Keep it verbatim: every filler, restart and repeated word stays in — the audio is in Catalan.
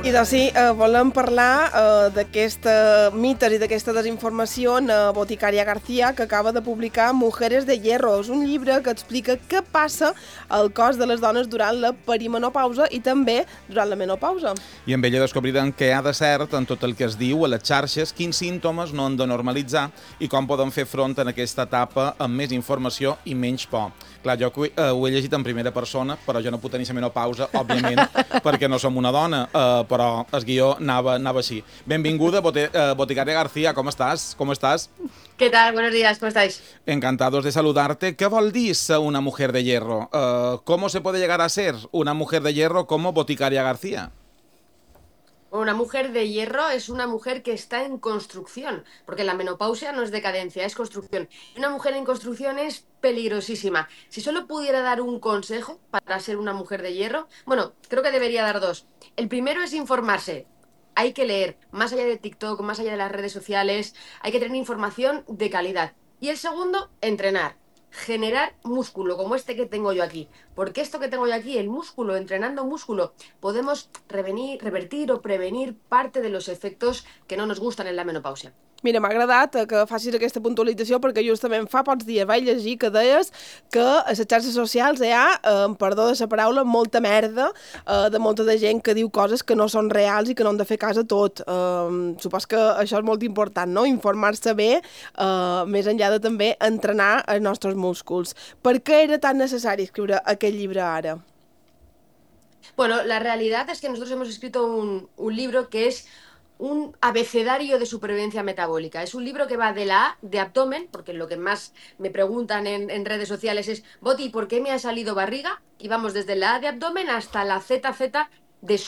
I doncs sí, eh, volem parlar eh, d'aquesta mites i d'aquesta desinformació en eh, Boticària García, que acaba de publicar Mujeres de Hierro. És un llibre que explica què passa al cos de les dones durant la perimenopausa i també durant la menopausa. I amb ella descobrirem què ha de cert en tot el que es diu a les xarxes, quins símptomes no han de normalitzar i com podem fer front en aquesta etapa amb més informació i menys por. Clar, jo ho he, eh, ho he llegit en primera persona, però jo no puc tenir la menopausa, òbviament, perquè no som una dona, eh, però el guió anava, anava així. Benvinguda, Bote, eh, Boticària García, com estàs? Com estàs? ¿Qué tal? Buenos días, ¿cómo estáis? Encantados de saludarte. ¿Qué vol dir ser una mujer de hierro? Uh, ¿Cómo se puede llegar a ser una mujer de hierro como Boticària García? Una mujer de hierro es una mujer que está en construcción, porque la menopausia no es decadencia, es construcción. Y una mujer en construcción es peligrosísima. Si solo pudiera dar un consejo para ser una mujer de hierro, bueno, creo que debería dar dos. El primero es informarse. Hay que leer, más allá de TikTok, más allá de las redes sociales, hay que tener información de calidad. Y el segundo, entrenar. Generar músculo, como este que tengo yo aquí. Porque esto que tengo yo aquí, el músculo, entrenando músculo, podemos revenir, revertir o prevenir parte de los efectos que no nos gustan en la menopausia. Mira, m'ha agradat que facis aquesta puntualització perquè justament fa pocs dies vaig llegir que deies que a les xarxes socials hi ha, eh, perdó de la paraula, molta merda eh, de molta de gent que diu coses que no són reals i que no han de fer cas a tot. Eh, supos que això és molt important, no? Informar-se bé, eh, més enllà de també entrenar els nostres músculs. Per què era tan necessari escriure aquest llibre ara? Bueno, la realidad es que nosotros hemos escrito un, un libro que es un abecedario de supervivencia metabólica. Es un libro que va de la A, de abdomen, porque lo que más me preguntan en, en redes sociales es, Boti, ¿por qué me ha salido barriga? Y vamos desde la A de abdomen hasta la Z Z de